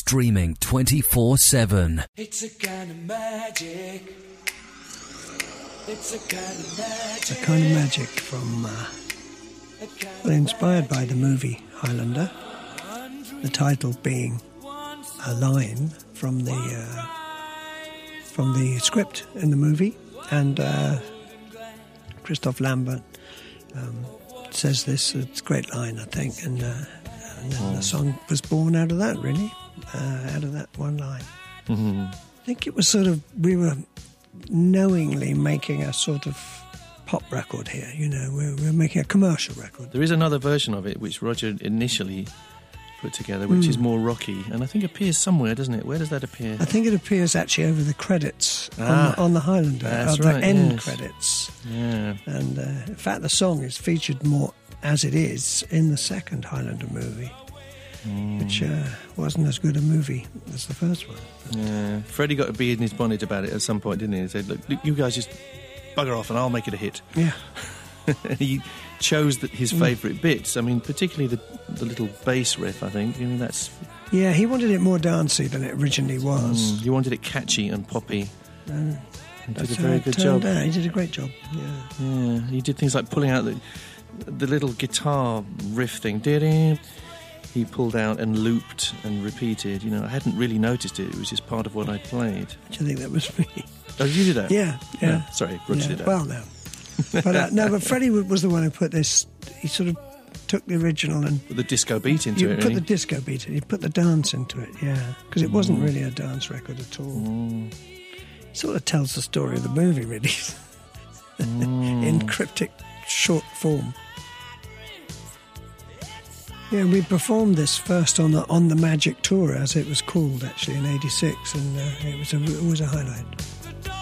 Streaming 24/7. It's a kind of magic. It's a kind of magic. It's a kind of magic from, inspired by the movie Highlander. The title being a line from the script in the movie, and Christoph Lambert says this. It's a great line, I think, and then the song was born out of that, really, out of that one line. Mm-hmm. I think it was sort of, we were knowingly making a sort of pop record here, you know, we're making a commercial record. There is another version of it which Roger initially put together, which is more rocky, and I think appears somewhere, doesn't it? Where does that appear? I think it appears actually over the credits on the Highlander, that's the right, end yes. credits. Yeah. And in fact, the song is featured more as it is in the second Highlander movie, which wasn't as good a movie as the first one. Yeah. Freddie got a bee in his bonnet about it at some point, didn't he? He said, look, you guys just bugger off and I'll make it a hit. Yeah. He chose his favourite bits. I mean, particularly the little bass riff, I think. I mean, that's... Yeah, he wanted it more dancey than it originally was. He wanted it catchy and poppy. He did a very good job. job. He did a great job, yeah. He did things like pulling out the little guitar riff thing. He pulled out and looped and repeated. You know, I hadn't really noticed it. It was just part of what I played. Do you think that was me? Oh, did you do that? Yeah. No, sorry, Roger did that. Well, no. But Freddie was the one who put this. He sort of took the original and put the disco beat into it. Put the disco beat in. He put the dance into it. Yeah, because it wasn't really a dance record at all. It sort of tells the story of the movie, really, in cryptic short form. Yeah, we performed this first on the Magic Tour, as it was called, actually, in '86, and it was a highlight.